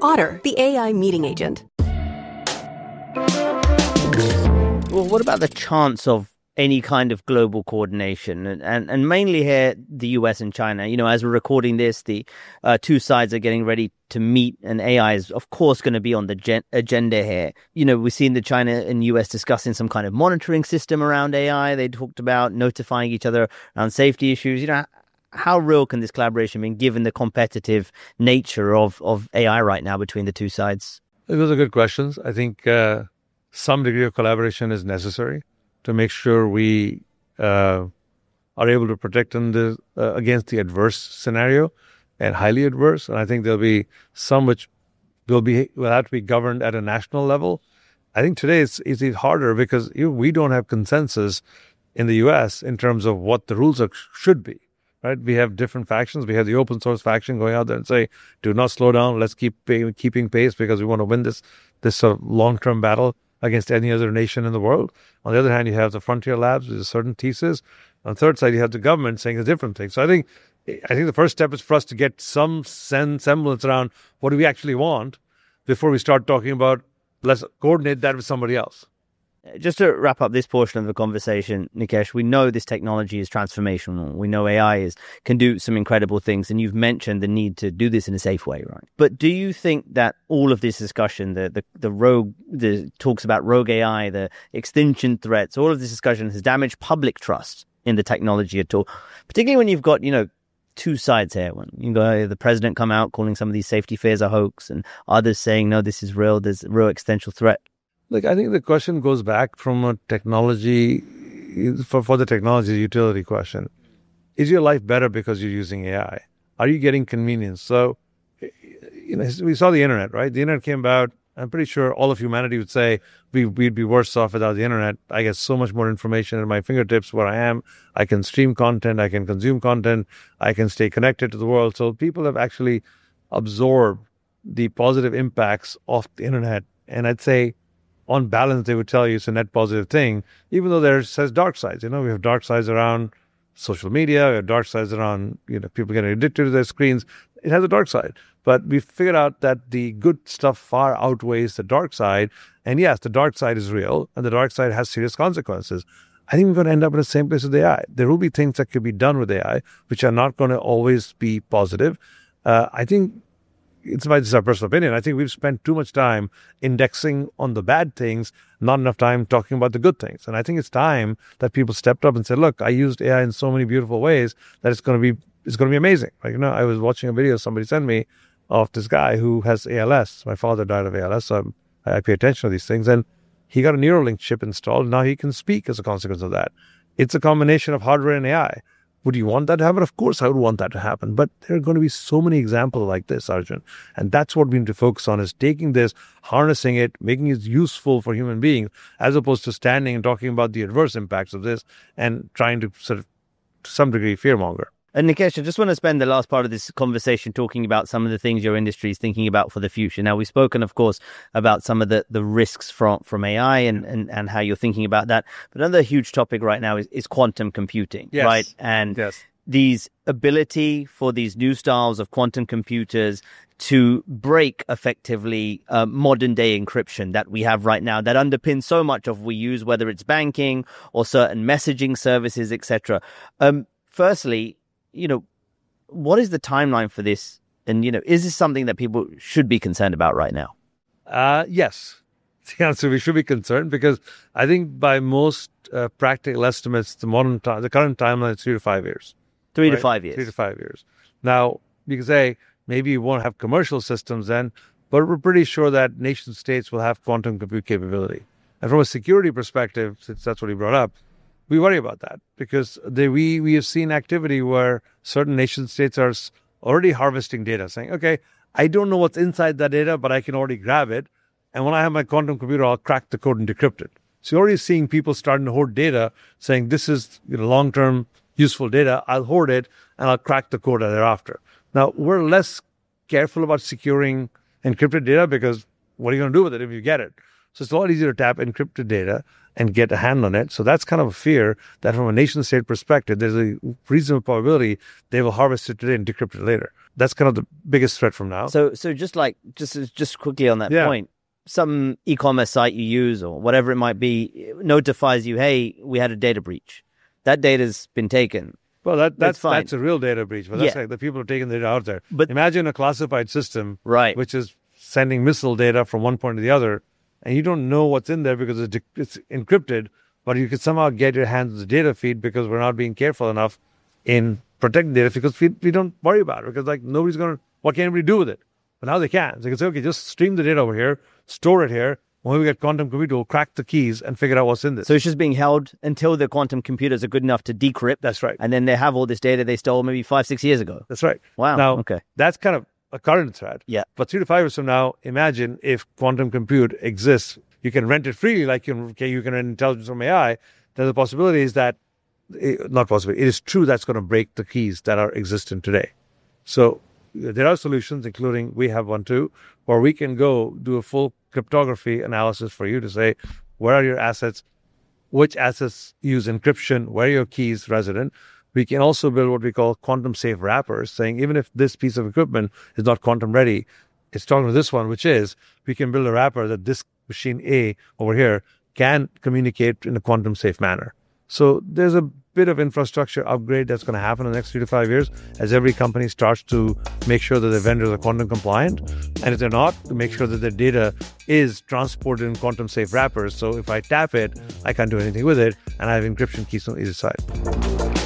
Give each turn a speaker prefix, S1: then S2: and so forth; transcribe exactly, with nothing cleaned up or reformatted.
S1: Otter, the A I meeting agent.
S2: Well, what about the chance of any kind of global coordination? And, and, and mainly here, the U S and China. You know, as we're recording this, the uh, two sides are getting ready to meet, and A I is, of course, going to be on the gen- agenda here. You know, we've seen the China and U S discussing some kind of monitoring system around A I. They talked about notifying each other around safety issues. You know, how real can this collaboration be, given the competitive nature of, of A I right now between the two sides?
S3: Those are good questions. I think uh, some degree of collaboration is necessary to make sure we uh, are able to protect them the, uh, against the adverse scenario and highly adverse. And I think there'll be some which will be will have to be governed at a national level. I think today it's, it's harder because you know, we don't have consensus in the U S in terms of what the rules are, should be. Right? We have different factions. We have the open source faction going out there and say, do not slow down. Let's keep pay, keeping pace because we want to win this, this sort of long-term battle against any other nation in the world. On the other hand, you have the frontier labs with a certain thesis. On the third side, you have the government saying a different thing. So I think I think the first step is for us to get some semblance around what do we actually want before we start talking about let's coordinate that with somebody else.
S2: Just to wrap up this portion of the conversation, Nikesh, we know this technology is transformational. We know A I is can do some incredible things, and you've mentioned the need to do this in a safe way, right? But do you think that all of this discussion, the the, the rogue, the talks about rogue A I, the extinction threats, all of this discussion has damaged public trust in the technology at all? Particularly when you've got, you know, two sides here. When you got the president come out calling some of these safety fears a hoax, and others saying, no, this is real, there's a real existential threat.
S3: Look, I think the question goes back from a technology, for, for the technology utility question. Is your life better because you're using A I? Are you getting convenience? So, you know, we saw the internet, right? The internet came about. I'm pretty sure all of humanity would say we, we'd be worse off without the internet. I get so much more information at my fingertips where I am. I can stream content. I can consume content. I can stay connected to the world. So people have actually absorbed the positive impacts of the internet. And I'd say, on balance, they would tell you it's a net positive thing, even though there says dark sides. You know, we have dark sides around social media, we have dark sides around, you know, people getting addicted to their screens. It has a dark side. But we figured out that the good stuff far outweighs the dark side. And yes, the dark side is real, and the dark side has serious consequences. I think we're going to end up in the same place with A I. There will be things that could be done with A I, which are not going to always be positive. Uh, I think it's my, this is our personal opinion. I think we've spent too much time indexing on the bad things, not enough time talking about the good things. And I think it's time that people stepped up and said, look, I used A I in so many beautiful ways that it's going to be, it's going to be amazing. Like, you know, I was watching a video somebody sent me of this guy who has A L S. My father died of A L S, so I pay attention to these things. And he got a Neuralink chip installed. Now he can speak as a consequence of that. It's a combination of hardware and A I. Would you want that to happen? Of course, I would want that to happen. But there are going to be so many examples like this, Arjun. And that's what we need to focus on, is taking this, harnessing it, making it useful for human beings, as opposed to standing and talking about the adverse impacts of this and trying to sort of, to some degree, fearmonger.
S2: And Nikesh, I just want to spend the last part of this conversation talking about some of the things your industry is thinking about for the future. Now, we've spoken, of course, about some of the, the risks from, from A I and, and, and how you're thinking about that. But another huge topic right now is, is quantum computing,
S3: yes.
S2: right? And
S3: yes.
S2: these ability for these new styles of quantum computers to break effectively uh, modern day encryption that we have right now that underpins so much of what we use, whether it's banking or certain messaging services, et cetera. Um, firstly, you know, what is the timeline for this? And, you know, is this something that people should be concerned about right now?
S3: Uh, yes. The answer, we should be concerned, because I think by most uh, practical estimates, the modern time, the current timeline is three to five years.
S2: Three
S3: right?
S2: to five years.
S3: Three to five years. Now, you can say maybe you won't have commercial systems then, but we're pretty sure that nation states will have quantum compute capability. And from a security perspective, since that's what he brought up, we worry about that, because they, we, we have seen activity where certain nation states are already harvesting data, saying, okay, I don't know what's inside that data, but I can already grab it. And when I have my quantum computer, I'll crack the code and decrypt it. So you're already seeing people starting to hoard data, saying this is, you know, long-term useful data. I'll hoard it and I'll crack the code thereafter. Now, we're less careful about securing encrypted data, because what are you going to do with it if you get it? So it's a lot easier to tap encrypted data and get a hand on it. So that's kind of a fear that from a nation state perspective, there's a reasonable probability they will harvest it today and decrypt it later. That's kind of the biggest threat from now.
S2: So, so just like, just just quickly on that
S3: Yeah.
S2: point, some e-commerce site you use or whatever it might be notifies you, hey, we had a data breach. That data's been taken.
S3: Well, that, that's
S2: That's fine.
S3: that's a real data breach, but that's
S2: Yeah.
S3: like the people are taking the data out there.
S2: But-
S3: Imagine a classified system,
S2: Right.
S3: which is sending missile data from one point to the other, and you don't know what's in there because it's, de- it's encrypted, but you could somehow get your hands on the data feed because we're not being careful enough in protecting data because we, we don't worry about it because like nobody's going to, what can anybody do with it? But now they can. So they can say, okay, just stream the data over here, store it here. When we get quantum computer, we'll crack the keys and figure out what's in this.
S2: So it's just being held until the quantum computers are good enough to decrypt.
S3: That's right.
S2: And then they have all this data they stole maybe five, six years ago.
S3: That's right.
S2: Wow.
S3: Now,
S2: Okay.
S3: that's kind of a current threat.
S2: Yeah.
S3: But three to five years from now, imagine if quantum compute exists. You can rent it freely, like you can, okay, you can rent intelligence from A I. Then the possibility is that, it, not possible, it is true that's going to break the keys that are existent today. So there are solutions, including we have one too, where we can go do a full cryptography analysis for you to say, where are your assets? Which assets use encryption? Where are your keys resident? We can also build what we call quantum safe wrappers, saying even if this piece of equipment is not quantum ready, it's talking to this one, which is we can build a wrapper that this machine A over here can communicate in a quantum safe manner. So there's a bit of infrastructure upgrade that's going to happen in the next three to five years as every company starts to make sure that their vendors are quantum compliant. And if they're not, to make sure that their data is transported in quantum safe wrappers. So if I tap it, I can't do anything with it. And I have encryption keys on either side.